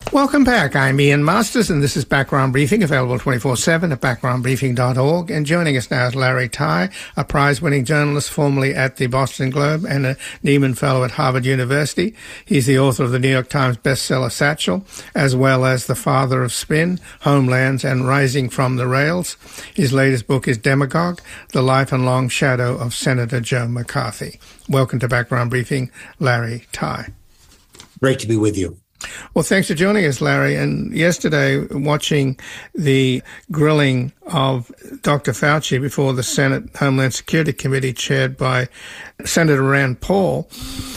Welcome back. I'm Ian Masters, and this is Background Briefing, available 24/7 at backgroundbriefing.org. And joining us now is Larry Tye, a prize-winning journalist formerly at the Boston Globe and a Nieman Fellow at Harvard University. He's the author of the New York Times bestseller Satchel, as well as the father of Spin, Homelands, and Rising from the Rails. His latest book is Demagogue, The Life and Long Shadow of Senator Joe McCarthy. Welcome to Background Briefing, Larry Tye. Great to be with you. Well, thanks for joining us, Larry. And yesterday, watching the grilling of Dr. Fauci before the Senate Homeland Security Committee chaired by Senator Rand Paul,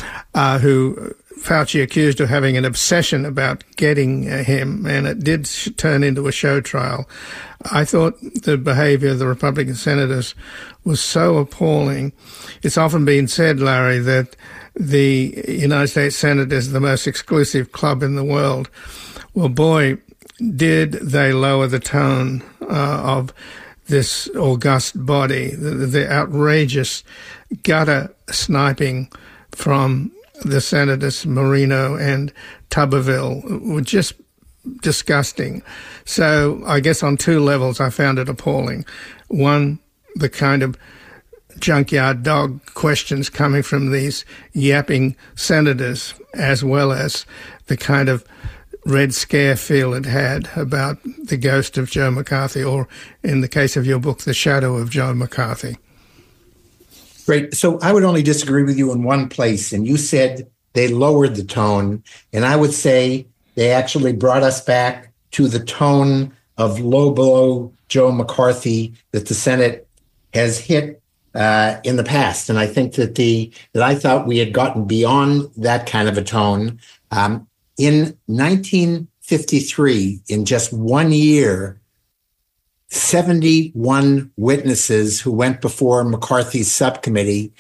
who Fauci accused of having an obsession about getting him, and it did turn into a show trial. I thought the behavior of the Republican senators was so appalling. It's often been said, Larry, that the United States Senate is the most exclusive club in the world. Well, boy, did they lower the tone of this august body. The outrageous gutter sniping from the senators Marino and Tuberville were just disgusting. So I guess on two levels I found it appalling. One, the kind of junkyard dog questions coming from these yapping senators, as well as the kind of red scare feel it had about the ghost of Joe McCarthy, or in the case of your book, the shadow of Joe McCarthy. Great. So I would only disagree with you in one place, and you said they lowered the tone, and I would say they actually brought us back to the tone of low blow Joe McCarthy that the Senate has hit in the past. And I think that I thought we had gotten beyond that kind of a tone. In 1953, in just 1 year, 71 witnesses who went before McCarthy's subcommittee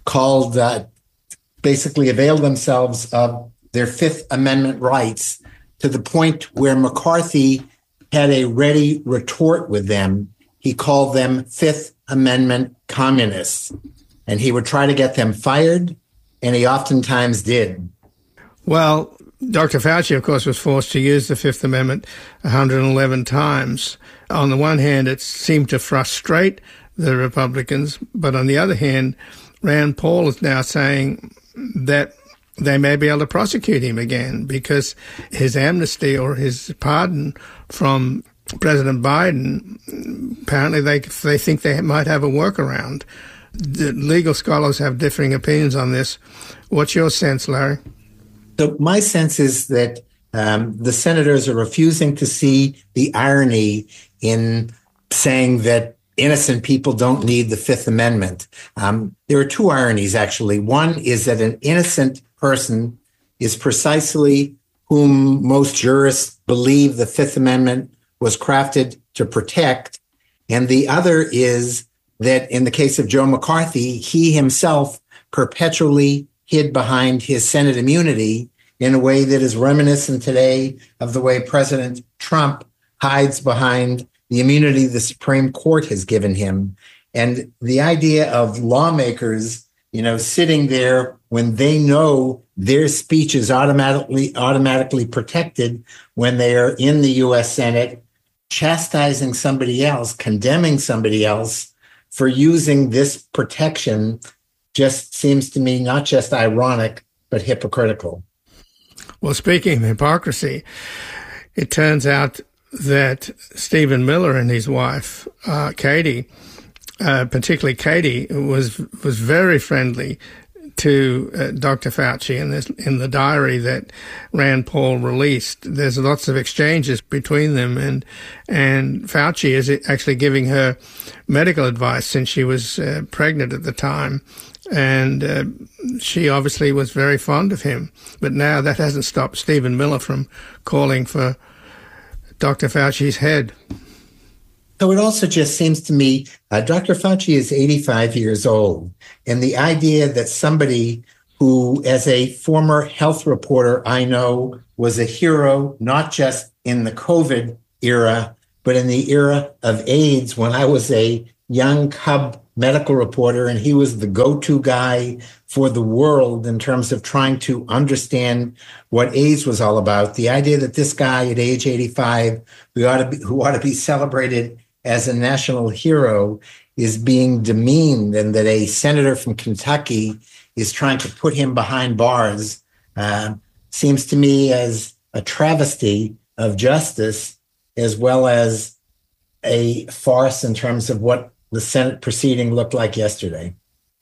basically availed themselves of their Fifth Amendment rights to the point where McCarthy had a ready retort with them. He called them Fifth Amendment communists, and he would try to get them fired, and he oftentimes did. Well, Dr. Fauci, of course, was forced to use the Fifth Amendment 111 times. On the one hand, it seemed to frustrate the Republicans, but on the other hand, Rand Paul is now saying that they may be able to prosecute him again because his amnesty or his pardon from President Biden, apparently they think they might have a workaround. The legal scholars have differing opinions on this. What's your sense, Larry? So my sense is that the senators are refusing to see the irony in saying that innocent people don't need the Fifth Amendment. There are two ironies, actually. One is that an innocent person is precisely whom most jurists believe the Fifth Amendment was crafted to protect. And the other is that in the case of Joe McCarthy, he himself perpetually hid behind his Senate immunity in a way that is reminiscent today of the way President Trump hides behind the immunity the Supreme Court has given him. And the idea of lawmakers, sitting there when they know their speech is automatically protected when they are in the U.S. Senate, chastising somebody else, condemning somebody else for using this protection just seems to me not just ironic, but hypocritical. Well, speaking of hypocrisy, it turns out that Stephen Miller and his wife, Katie, particularly Katie, was very friendly to Dr. Fauci in the diary that Rand Paul released. There's lots of exchanges between them, and Fauci is actually giving her medical advice since she was pregnant at the time, and she obviously was very fond of him. But now that hasn't stopped Stephen Miller from calling for Dr. Fauci's head. So it also just seems to me, Dr. Fauci is 85 years old. And the idea that somebody who, as a former health reporter, I know was a hero, not just in the COVID era, but in the era of AIDS, when I was a young cub medical reporter, and he was the go-to guy for the world in terms of trying to understand what AIDS was all about. The idea that this guy at age 85, who ought to be celebrated as a national hero, is being demeaned, and that a senator from Kentucky is trying to put him behind bars, seems to me as a travesty of justice, as well as a farce in terms of what the Senate proceeding looked like yesterday.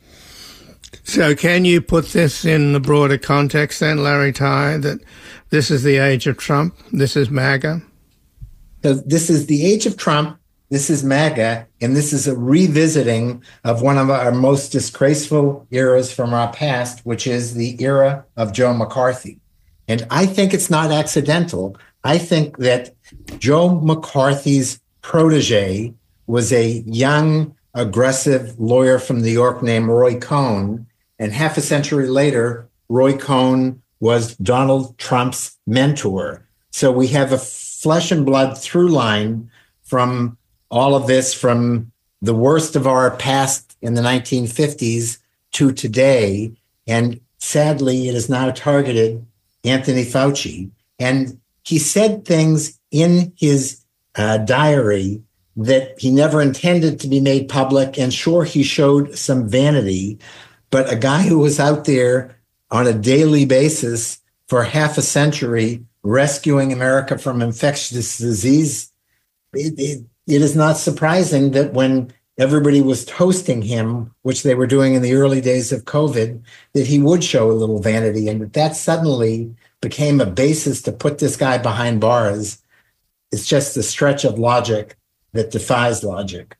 So can you put this in the broader context then, Larry Tye, that this is the age of Trump, this is MAGA? So this is the age of Trump, this is MAGA, and this is a revisiting of one of our most disgraceful eras from our past, which is the era of Joe McCarthy. And I think it's not accidental. I think that Joe McCarthy's protege was a young, aggressive lawyer from New York named Roy Cohn. And half a century later, Roy Cohn was Donald Trump's mentor. So we have a flesh and blood through line from all of this, from the worst of our past in the 1950s to today. And sadly, it is now targeted Anthony Fauci. And he said things in his diary that he never intended to be made public. And sure, he showed some vanity, but a guy who was out there on a daily basis for half a century rescuing America from infectious disease, it is not surprising that when everybody was toasting him, which they were doing in the early days of COVID, that he would show a little vanity, and that suddenly became a basis to put this guy behind bars. It's just a stretch of logic that defies logic.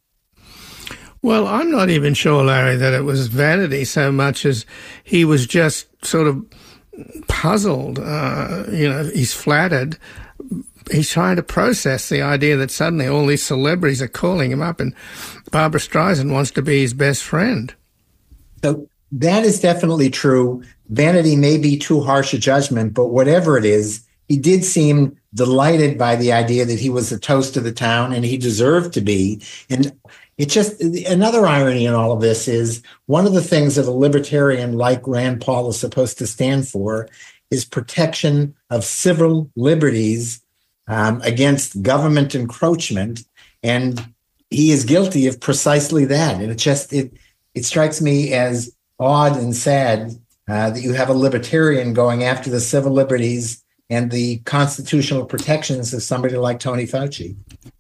Well, I'm not even sure, Larry, that it was vanity so much as he was just sort of puzzled. He's flattered. He's trying to process the idea that suddenly all these celebrities are calling him up and Barbara Streisand wants to be his best friend. So that is definitely true. Vanity may be too harsh a judgment, but whatever it is, he did seem delighted by the idea that he was the toast of the town, and he deserved to be. And it's just another irony in all of this is one of the things that a libertarian like Rand Paul is supposed to stand for is protection of civil liberties against government encroachment. And he is guilty of precisely that. And it strikes me as odd and sad that you have a libertarian going after the civil liberties and the constitutional protections of somebody like Tony Fauci.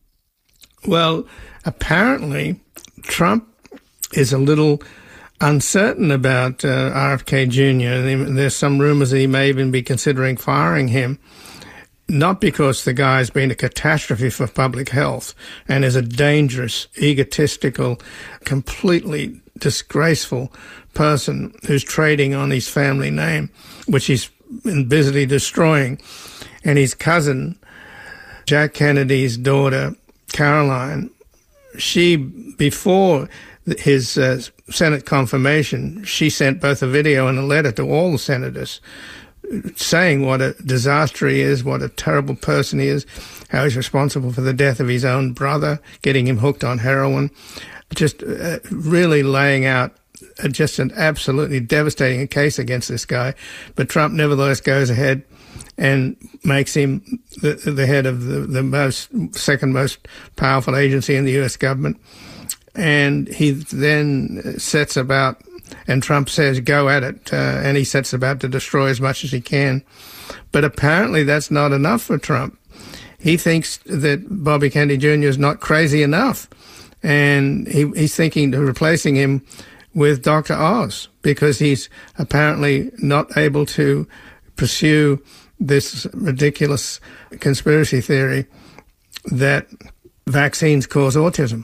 Well, apparently Trump is a little uncertain about RFK Jr. There's some rumors that he may even be considering firing him, not because the guy's been a catastrophe for public health and is a dangerous, egotistical, completely disgraceful person who's trading on his family name, which he's been busily destroying. And his cousin, Jack Kennedy's daughter, Caroline, she, before his Senate confirmation, she sent both a video and a letter to all the senators saying what a disaster he is, what a terrible person he is, how he's responsible for the death of his own brother, getting him hooked on heroin, just really laying out just an absolutely devastating case against this guy. But Trump nevertheless goes ahead and makes him the head of the second most powerful agency in the U.S. government. And he then sets about, and Trump says, go at it, and he sets about to destroy as much as he can. But apparently that's not enough for Trump. He thinks that Bobby Kennedy Jr. is not crazy enough, and he's thinking of replacing him with Dr. Oz, because he's apparently not able to pursue this ridiculous conspiracy theory that vaccines cause autism.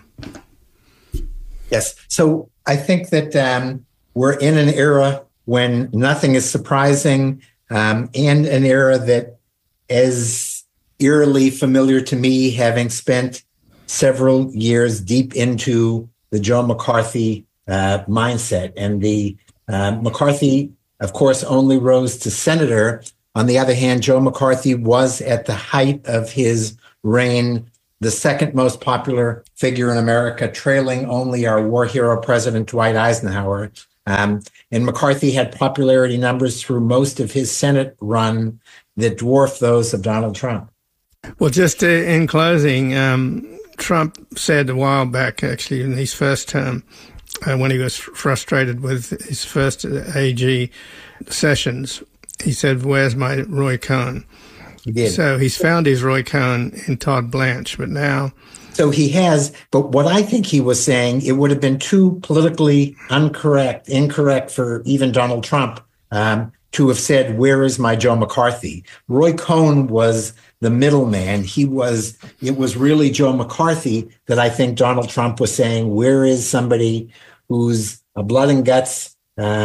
Yes. So I think that we're in an era when nothing is surprising, and an era that is eerily familiar to me, having spent several years deep into the Joe McCarthy mindset. And the McCarthy, of course, only rose to senator. On the other hand, Joe McCarthy was at the height of his reign the second most popular figure in America, trailing only our war hero President Dwight Eisenhower. And McCarthy had popularity numbers through most of his Senate run that dwarf those of Donald Trump. Well, just in closing, Trump said a while back, actually, in his first term, when he was frustrated with his first AG sessions, he said, "Where's my Roy Cohn?" He did. So he's found his Roy Cohn in Todd Blanche, but now... So he has, but what I think he was saying, it would have been too politically incorrect for even Donald Trump to have said, "Where is my Joe McCarthy?" Roy Cohn was the middleman. It was really Joe McCarthy that I think Donald Trump was saying, where is somebody who's a blood and guts,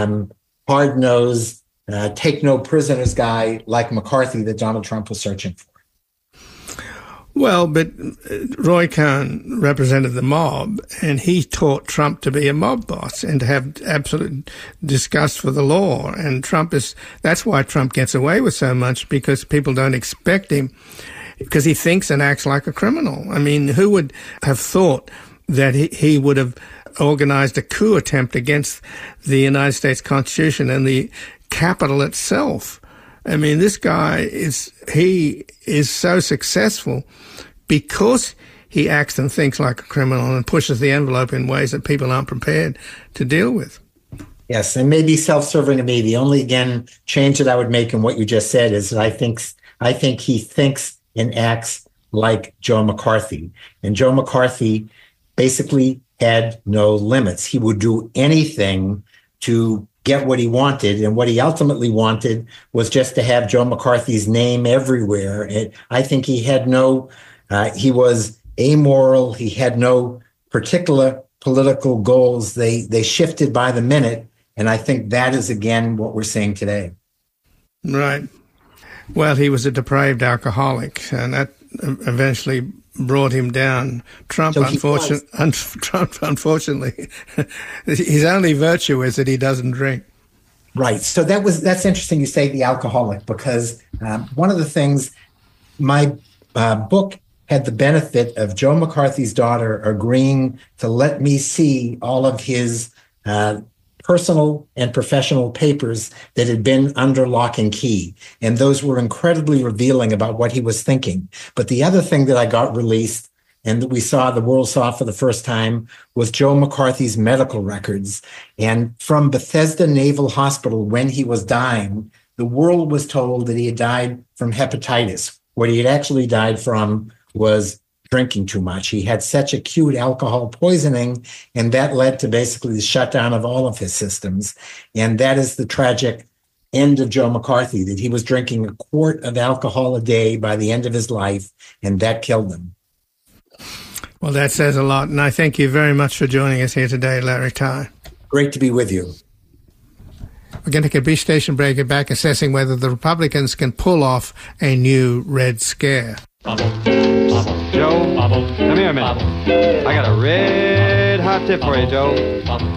hard-nosed, take no prisoners guy like McCarthy that Donald Trump was searching for. Well, but Roy Cohn represented the mob, and he taught Trump to be a mob boss and to have absolute disgust for the law. And that's why Trump gets away with so much, because people don't expect him, because he thinks and acts like a criminal. I mean, who would have thought that he would have organized a coup attempt against the United States Constitution and the Capitol itself? I mean, this guy is so successful because he acts and thinks like a criminal and pushes the envelope in ways that people aren't prepared to deal with. Yes, and maybe self-serving to me. The only, again, change that I would make in what you just said is that I think he thinks and acts like Joe McCarthy. And Joe McCarthy basically had no limits. He would do anything to get what he wanted, and what he ultimately wanted was just to have Joe McCarthy's name everywhere. And I think he had he was amoral. He had no particular political goals. They shifted by the minute, and I think that is, again, what we're seeing today. Right. Well, he was a depraved alcoholic, and that eventually brought him down. Trump, unfortunately, his only virtue is that he doesn't drink. Right. So that's interesting you say the alcoholic, because one of the things, my book had the benefit of Joe McCarthy's daughter agreeing to let me see all of his personal and professional papers that had been under lock and key. And those were incredibly revealing about what he was thinking. But the other thing that I got released and that the world saw for the first time was Joe McCarthy's medical records. And from Bethesda Naval Hospital, when he was dying, the world was told that he had died from hepatitis. What he had actually died from was drinking too much. He had such acute alcohol poisoning, and that led to basically the shutdown of all of his systems. And that is the tragic end of Joe McCarthy, that he was drinking a quart of alcohol a day by the end of his life, and that killed him. Well, that says a lot, and I thank you very much for joining us here today, Larry Tye. Great to be with you. We're going to take a brief station break and back, assessing whether the Republicans can pull off a new Red Scare. Joe, come here a minute. I got a red hot tip for you, Joe.